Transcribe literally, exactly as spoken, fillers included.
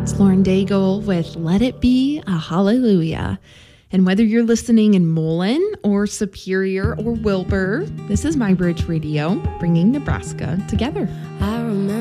It's Lauren Daigle with Let It Be a Hallelujah. And whether you're listening in Mullen or Superior or Wilbur, this is My Bridge Radio, bringing Nebraska together. I remember